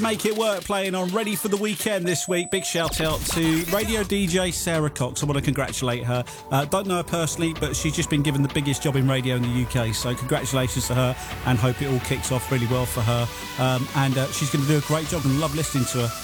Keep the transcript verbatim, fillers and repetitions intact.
Make It Work playing on Ready for the Weekend this week. Big shout out to radio D J Sarah Cox. I want to congratulate her. Uh, don't know her personally, but she's just been given the biggest job in radio in the U K. So congratulations to her, and hope it all kicks off really well for her. Um, and uh, she's going to do a great job, and love listening to her.